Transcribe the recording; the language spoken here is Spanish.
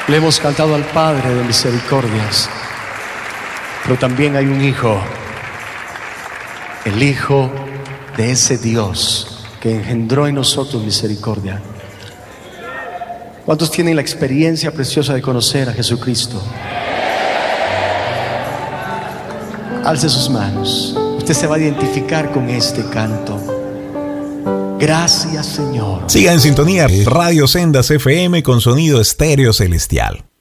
Le hemos cantado al Padre de misericordias, pero también hay un Hijo, el Hijo de ese Dios que engendró en nosotros misericordia. ¿Cuántos tienen la experiencia preciosa de conocer a Jesucristo? Alce sus manos. Usted se va a identificar con este canto. Gracias, Señor. Siga en sintonía Radio Sendas FM con sonido estéreo celestial.